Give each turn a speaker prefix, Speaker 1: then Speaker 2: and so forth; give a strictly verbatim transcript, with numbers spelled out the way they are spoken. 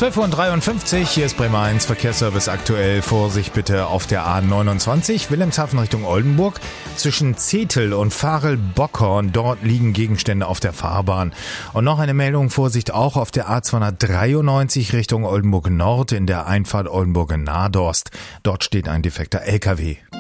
Speaker 1: zwölf Uhr dreiundfünfzig, hier ist Bremer eins, Verkehrsservice aktuell. Vorsicht bitte auf der A neunundzwanzig, Wilhelmshaven Richtung Oldenburg. Zwischen Zetel und Varel-Bockhorn, dort liegen Gegenstände auf der Fahrbahn. Und noch eine Meldung, Vorsicht auch auf der A zweihundertdreiundneunzig Richtung Oldenburg Nord in der Einfahrt Oldenburg-Nadorst. Dort steht ein defekter L K W.